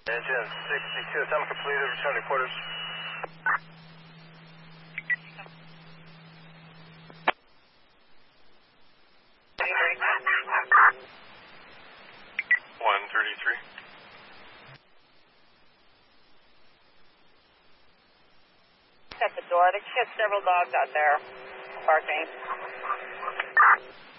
Engine 62, assignment completed, return to quarters. At the door. I think she has several dogs out there barking.